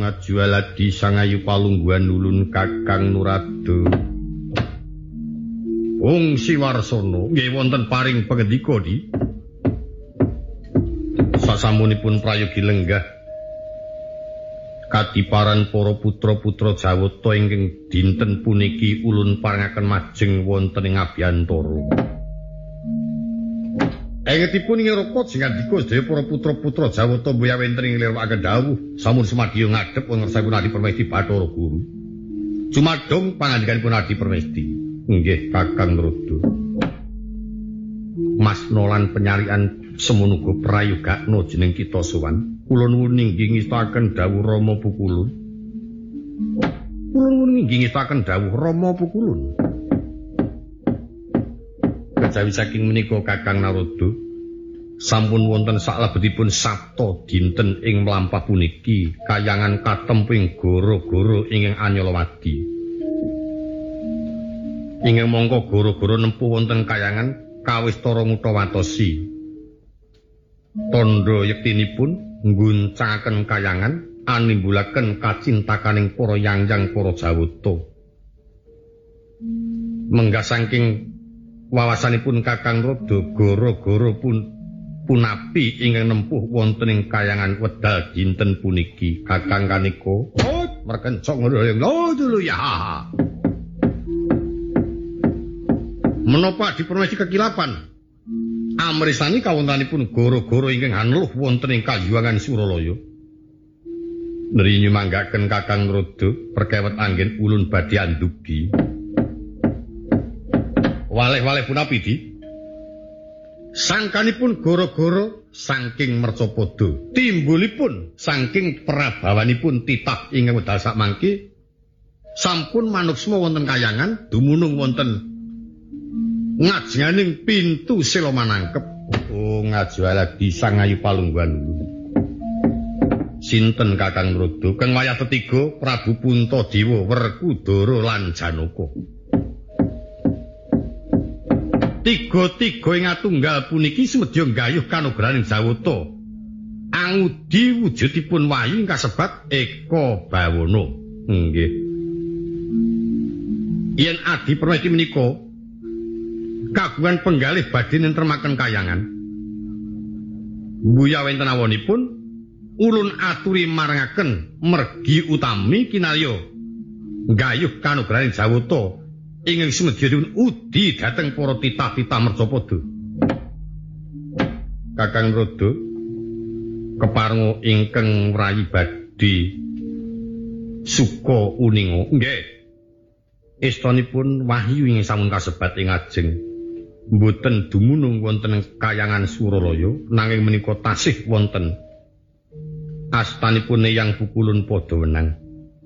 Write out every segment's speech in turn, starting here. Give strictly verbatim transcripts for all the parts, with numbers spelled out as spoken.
ngajualadi sangayu palungguhan ulun Kakang Nurado. Wong Siwarsana nggih wonten paring pangendika di. Sasamunipun prayogi lenggah kadiparan para putra-putra Jawata ingkang dinten puniki ulun paringaken majeng wonten ing Abiyantara. Engetipun ing Rapa jingandika sedaya para putra-putra Jawata mboya wenten ing lirwakaken dawuh sampun semadya ngadhep wonten ngersapun Adi Permesti Bathara Guru. Jumadong pangandikanipun Adi Permesti. Nggih Kakang Nrada. Mas Nolan penyarian semono prayogakna jeneng kita sowan. Kula nuwun inggih ngestaken dawuh Rama Pukulun. Kula nuwun inggih ngestaken dawuh Rama Pukulun. Kejawi saking menika Kakang Narada sampun wonten saklebetipun sabta dinten ing mlampah puniki kayangan katemping goro-goro ingkang Anyalawadi. Ingkang mangka goro-goro nempuh wonten kayangan Kawistara Ngutawatosi. Tandha yektinipun ngguncangaken kayangan animbulaken kacintakaning para yangjang para Jawata. Menggah saking wawasanipun Kakang Nrada goro-goro pun punapi ingkang nempuh wonten ing kayangan wedal dinten puniki Kakang Kanika oh merkencok ngono ya menapa dipermesti kekilapan amrisani kawontenanipun goro-goro ingkang haneluh wonten ing kayuwangan Suralaya. Nri nyumanggaken Kakang Nrada perkawet anggen ulun badhe andugi. Waleh-waleh punapi di sangkanipun goro-goro saking mercapada timbulipun saking prabawanipun titah ingkang wedal sakmangke sampun manuksma wonten kayangan dumunung wonten ngajenganing pintu sela manangkep. Oh ngajualadi sangayu palungguhan sinten Kakang Nrada kang wayah ketiga Prabu Puntadewa Werkudara lan Janaka. Tiga-tiga ing atunggal puniki semedya nggayuh kanugrahaning Jawata. Angudi wujudipun wahyu ing kasebat Eka Bawana. Nggih. Yen Adi Permesti menika kagungan penggalih badhe nentremaken kayangan. Mbuya wenten awanipun ulun aturi marangaken mergi utami kinarya nggayuh kanugrahaning Jawata. Ingkang semedyanipun udi dhateng para titah-titah mercapada. Kakang Nrada keparenga ingkang mrayi badhe suka uninga. Nggih. Estanipun wahyu ingkang sampun kasebat ing ajeng mboten dumunung wonten ing kayangan Suralaya nanging menika tasih wonten astanipun Eyang Pukulun padha wenang.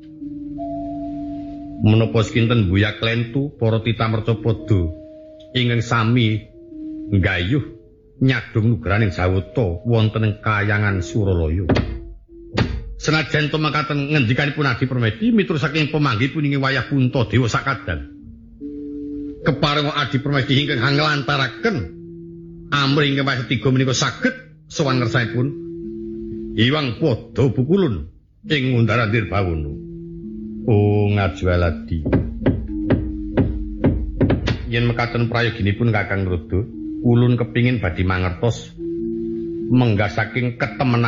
Menapa sekinten Mbuya Klentu para titah mercapada ingkang sami nggayuh nyadong nugrahaning Jawata wonten ing kayangan Suralaya. Senajan to makaten ngendikanipun Adi Permesti miturut saking pamanggihipun ing wayah Puntadewa sakadang. Keparenga Adi Permesti ingkang nglantaraken amri ingkang wayah tiga menika saged sowan ngersanipun Hyang Pada Pukulun ing Ngundara Nirbawana. Oh ngajualadi. Yen mekaten prayoginipun Kakang Nrada, ulun kepingin badhe mangertos menggah saking ketemenan